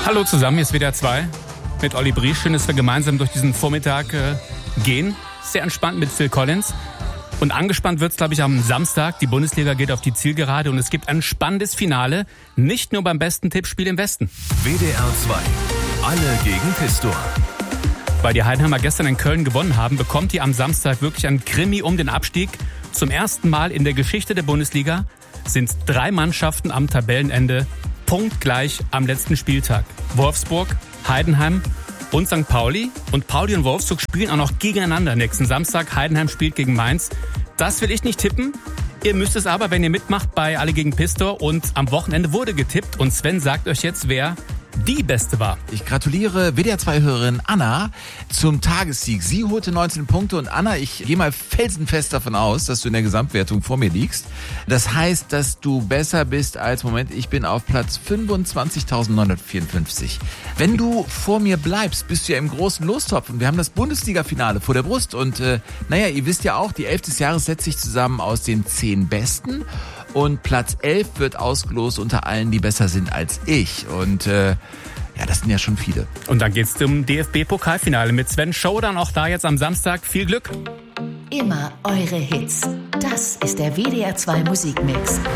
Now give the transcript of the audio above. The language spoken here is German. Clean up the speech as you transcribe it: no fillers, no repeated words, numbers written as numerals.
Hallo zusammen, hier ist WDR 2 mit Olli Briesch. Schön, dass wir gemeinsam durch diesen Vormittag gehen. Sehr entspannt mit Phil Collins. Und angespannt wird's, glaube ich, am Samstag. Die Bundesliga geht auf die Zielgerade und es gibt ein spannendes Finale. Nicht nur beim besten Tippspiel im Westen. WDR 2. Alle gegen Pistor. Weil die Heidenheimer gestern in Köln gewonnen haben, bekommt ihr am Samstag wirklich ein Krimi um den Abstieg. Zum ersten Mal in der Geschichte der Bundesliga sind 3 Mannschaften am Tabellenende punktgleich am letzten Spieltag. Wolfsburg, Heidenheim und St. Pauli. Und Pauli und Wolfsburg spielen auch noch gegeneinander nächsten Samstag. Heidenheim spielt gegen Mainz. Das will ich nicht tippen. Ihr müsst es aber, wenn ihr mitmacht bei Alle gegen Pistor. Und am Wochenende wurde getippt. Und Sven sagt euch jetzt, wer die Beste war. Ich gratuliere WDR2-Hörerin Anna zum Tagessieg. Sie holte 19 Punkte und Anna, ich gehe mal felsenfest davon aus, dass du in der Gesamtwertung vor mir liegst. Das heißt, dass du besser bist als, ich bin auf Platz 25.954. Wenn du vor mir bleibst, bist du ja im großen Lostopf und wir haben das Bundesliga-Finale vor der Brust und ihr wisst ja auch, die 11 des Jahres setzt sich zusammen aus den 10 Besten. Und Platz 11 wird ausgelost unter allen, die besser sind als ich. Und das sind ja schon viele. Und dann geht's zum DFB-Pokalfinale mit Sven Showdown. Auch da jetzt am Samstag. Viel Glück. Immer eure Hits. Das ist der WDR 2 Musikmix.